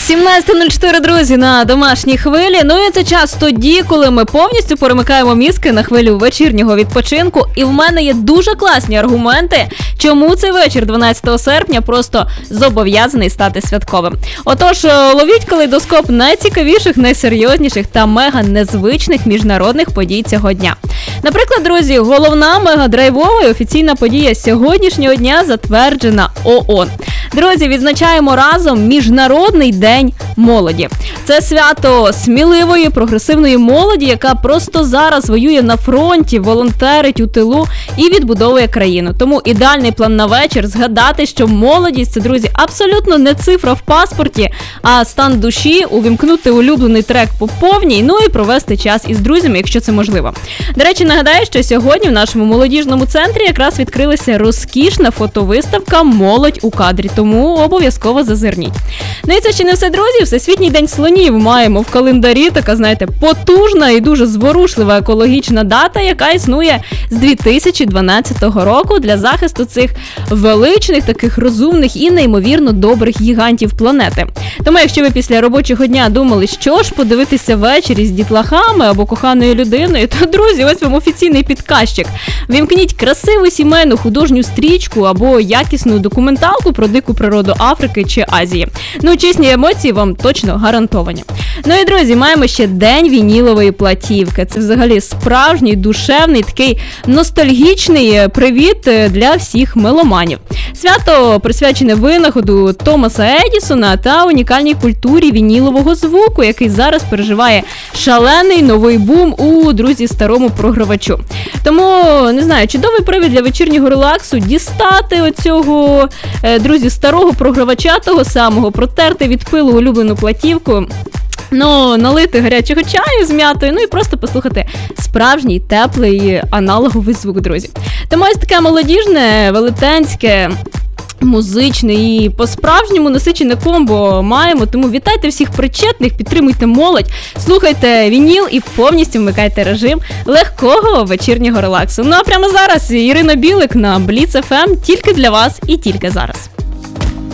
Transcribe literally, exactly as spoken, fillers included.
сімнадцята нуль чотири, друзі, на домашній хвилі. Ну і це час тоді, коли ми повністю перемикаємо мізки на хвилю вечірнього відпочинку. І в мене є дуже класні аргументи, чому цей вечір дванадцятого серпня просто зобов'язаний стати святковим. Отож, ловіть калейдоскоп найцікавіших, найсерйозніших та мега незвичних міжнародних подій цього дня. Наприклад, друзі, головна мегадрайвова і офіційна подія сьогоднішнього дня затверджена ООН. Друзі, відзначаємо разом Міжнародний день молоді. Це свято сміливої, прогресивної молоді, яка просто зараз воює на фронті, волонтерить у тилу і відбудовує країну. Тому ідеальний план на вечір – згадати, що молодість – це, друзі, абсолютно не цифра в паспорті, а стан душі, увімкнути улюблений трек по повній, ну і провести час із друзями, якщо це можливо. До речі, нагадаю, що сьогодні в нашому молодіжному центрі якраз відкрилася розкішна фотовиставка «Молодь у кадрі», тому обов'язково зазирніть. Ну і це ще не все, друзі. Всесвітній день слонів маємо в календарі. Така, знаєте, потужна і дуже зворушлива екологічна дата, яка існує з дві тисячі дванадцятого року для захисту цих величних, таких розумних і неймовірно добрих гігантів планети. Тому, якщо ви після робочого дня думали, що ж подивитися ввечері з дітлахами або коханою людиною, то, друзі, ось вам офіційний підказчик. Вімкніть красиву сімейну художню стрічку або якісну документалку про дику природу Африки чи Азії. Ну, чесні емоції вам точно гарантовані. Ну і, друзі, маємо ще День вінілової платівки. Це взагалі справжній, душевний, такий ностальгічний привіт для всіх меломанів. Свято присвячене винаходу Томаса Едісона та унікальній культурі вінілового звуку, який зараз переживає шалений новий бум у, друзі, старому програвачу. Тому, не знаю, чудовий привід для вечірнього релаксу дістати оцього, друзі, старого програвача, того самого, протерти від пилу улюблену платівку, ну, налити гарячого чаю з м'ятою, ну і просто послухати справжній, теплий, аналоговий звук, друзі. Тому ось таке молодіжне, велетенське, музичне і по-справжньому насичене комбо маємо, тому вітайте всіх причетних, підтримуйте молодь, слухайте вініл і повністю вмикайте режим легкого вечірнього релаксу. Ну а прямо зараз Ірина Білик на Бліц еф ем тільки для вас і тільки зараз.